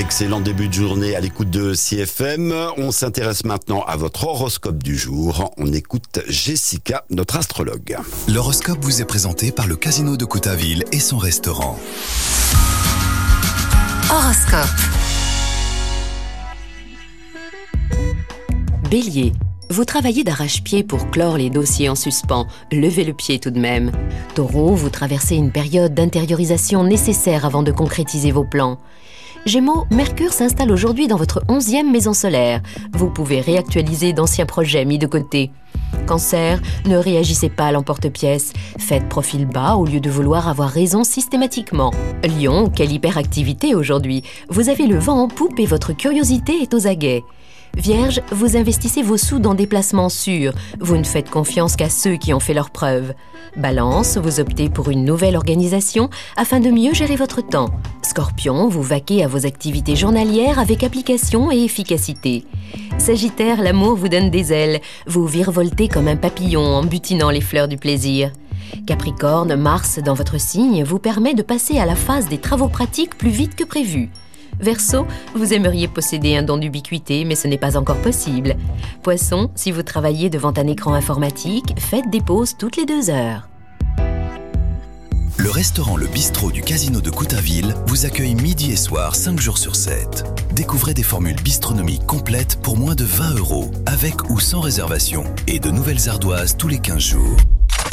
excellent début de journée à l'écoute de CFM. On s'intéresse maintenant à votre horoscope du jour. On écoute Jessica, notre astrologue. L'horoscope vous est présenté par le Casino de Coutainville et son restaurant. Horoscope. Bélier, vous travaillez d'arrache-pied pour clore les dossiers en suspens. Levez le pied tout de même. Taureau, vous traversez une période d'intériorisation nécessaire avant de concrétiser vos plans. Gémeaux, Mercure s'installe aujourd'hui dans votre 11e maison solaire. Vous pouvez réactualiser d'anciens projets mis de côté. Cancer, ne réagissez pas à l'emporte-pièce. Faites profil bas au lieu de vouloir avoir raison systématiquement. Lion, quelle hyperactivité aujourd'hui. Vous avez le vent en poupe et votre curiosité est aux aguets. Vierge, vous investissez vos sous dans des placements sûrs. Vous ne faites confiance qu'à ceux qui ont fait leurs preuves. Balance, vous optez pour une nouvelle organisation afin de mieux gérer votre temps. Scorpion, vous vaquez à vos activités journalières avec application et efficacité. Sagittaire, l'amour vous donne des ailes. Vous virevoltez comme un papillon en butinant les fleurs du plaisir. Capricorne, Mars dans votre signe vous permet de passer à la phase des travaux pratiques plus vite que prévu. Verseau, vous aimeriez posséder un don d'ubiquité, mais ce n'est pas encore possible. Poisson, si vous travaillez devant un écran informatique, faites des pauses toutes les 2 heures. Le restaurant Le Bistrot du Casino de Coutainville vous accueille midi et soir 5 jours sur 7. Découvrez des formules bistronomiques complètes pour moins de 20 €, avec ou sans réservation, et de nouvelles ardoises tous les 15 jours.